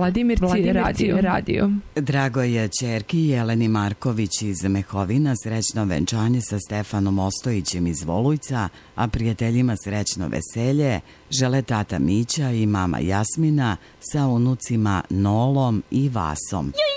Vladimirci radio. Dragoj ćerki Jeleni Marković iz Mehovina srećno venčanje sa Stefanom Ostojićem iz Volujca, a prijateljima srećno veselje žele tata Mića i mama Jasmina sa unucima Nolom i Vasom.